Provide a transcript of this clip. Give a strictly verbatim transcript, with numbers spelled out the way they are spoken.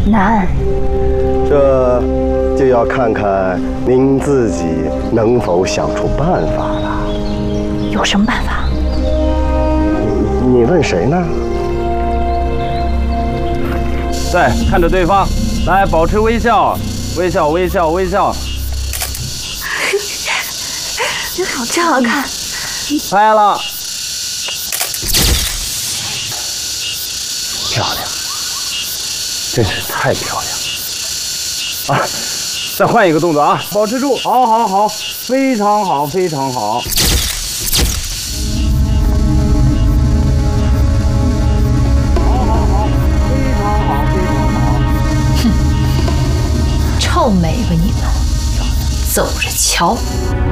难。 这就要看看您自己能否想出办法了。 有什么办法？ 你问谁呢？ 对，看着对方，来，保持微笑，微笑，微笑，微笑。 真好，真好看。 拍了， 漂亮，真是太漂亮了。 啊！再换一个动作啊，保持住，好，好，好，非常好，非常好。 臭美吧你们，走着瞧。